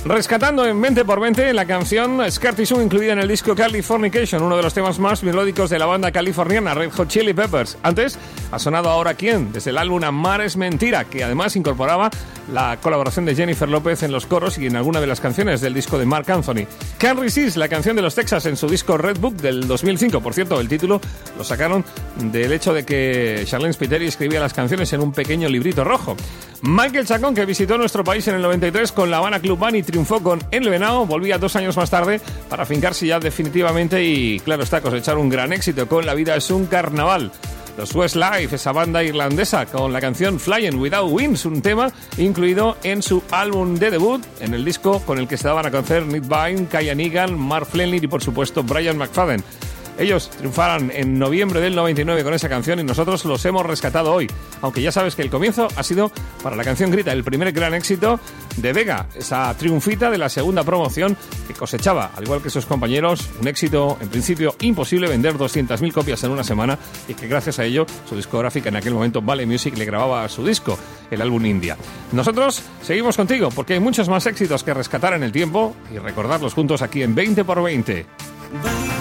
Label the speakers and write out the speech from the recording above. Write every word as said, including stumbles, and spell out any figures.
Speaker 1: Rescatando en veinte por veinte la canción Scartissum incluida en el disco Californication, uno de los temas más melódicos de la banda californiana Red Hot Chili Peppers. Antes ha sonado Ahora Quién, desde el álbum Amar es Mentira, que además incorporaba la colaboración de Jennifer López en los coros y en alguna de las canciones del disco de Marc Anthony. Can't Resist, la canción de los Texas en su disco Red Book del dos mil cinco. Por cierto, el título lo sacaron del hecho de que Charlene Spiteri escribía las canciones en un pequeño librito rojo. Michael Chacón, que visitó nuestro país en el noventa y tres con la Habana Club Band y triunfó con El Venao, volvía dos años más tarde para fincarse ya definitivamente y, claro está, cosechar un gran éxito con La vida es un carnaval. Los Westlife, esa banda irlandesa, con la canción Flying Without Wings, un tema incluido en su álbum de debut, en el disco con el que se daban a conocer Nick Vine, Kyan Egan, Mark Flenley y, por supuesto, Brian McFadden. Ellos triunfaron en noviembre del noventa y nueve con esa canción y nosotros los hemos rescatado hoy. Aunque ya sabes que el comienzo ha sido para la canción Grita, el primer gran éxito de Vega, esa triunfita de la segunda promoción que cosechaba, al igual que sus compañeros, un éxito en principio imposible, vender doscientas mil copias en una semana, y que gracias a ello su discográfica en aquel momento, Vale Music, le grababa su disco, el álbum India. Nosotros seguimos contigo porque hay muchos más éxitos que rescatar en el tiempo y recordarlos juntos aquí en veinte por veinte.